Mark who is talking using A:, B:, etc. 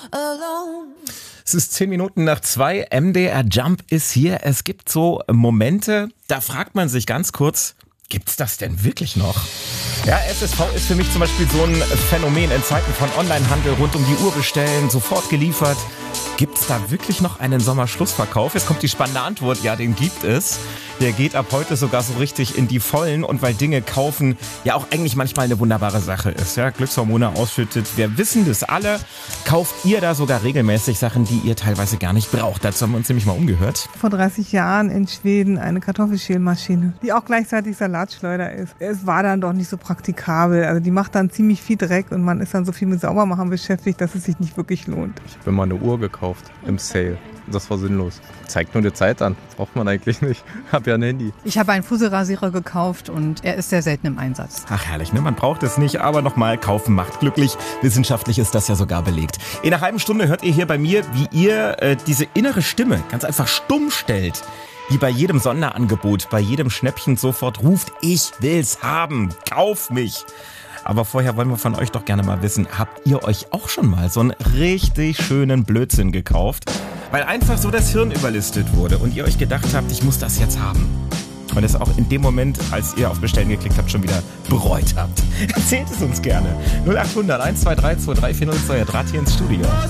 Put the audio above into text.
A: Es ist 2:10. MDR Jump ist hier. Es gibt so Momente, da fragt man sich ganz kurz, gibt's das denn wirklich noch? Ja, SSV ist für mich zum Beispiel so ein Phänomen in Zeiten von Onlinehandel, rund um die Uhr bestellen, sofort geliefert. Gibt's da wirklich noch einen Sommerschlussverkauf? Jetzt kommt die spannende Antwort, ja, den gibt es. Der geht ab heute sogar so richtig in die Vollen und weil Dinge kaufen ja auch eigentlich manchmal eine wunderbare Sache ist, ja, Glückshormone ausschüttet. Wir wissen das alle. Kauft ihr da sogar regelmäßig Sachen, die ihr teilweise gar nicht braucht? Dazu haben wir uns nämlich mal umgehört.
B: Vor 30 Jahren in Schweden eine Kartoffelschälmaschine, die auch gleichzeitig Salatschleuder ist. Es war dann doch nicht so praktikabel. Also die macht dann ziemlich viel Dreck und man ist dann so viel mit Saubermachen beschäftigt, dass es sich nicht wirklich lohnt.
C: Ich habe mir mal eine Uhr gekauft im Sale. Das war sinnlos. Zeigt nur die Zeit an. Braucht man eigentlich nicht. Hab ja ein Handy.
D: Ich habe einen Fusselrasierer gekauft und er ist sehr selten im Einsatz.
A: Ach herrlich, ne? Man braucht es nicht, aber nochmal, kaufen macht glücklich. Wissenschaftlich ist das ja sogar belegt. In einer halben Stunde hört ihr hier bei mir, wie ihr diese innere Stimme ganz einfach stumm stellt, die bei jedem Sonderangebot, bei jedem Schnäppchen sofort ruft, ich will's haben, kauf mich. Aber vorher wollen wir von euch doch gerne mal wissen, habt ihr euch auch schon mal so einen richtig schönen Blödsinn gekauft? Weil einfach so das Hirn überlistet wurde und ihr euch gedacht habt, ich muss das jetzt haben. Und es auch in dem Moment, als ihr auf Bestellen geklickt habt, schon wieder bereut habt. Erzählt es uns gerne. 0800 123 2340 ist euer Draht hier ins Studio.